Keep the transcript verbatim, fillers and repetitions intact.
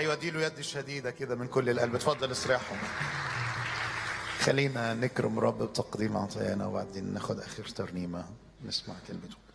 ايوه اديله يد شديده كده من كل القلب. اتفضل استريحوا. خلينا نكرم رب بتقديم عطايانا وبعدين ناخد اخر ترنيمه نسمع كلمته.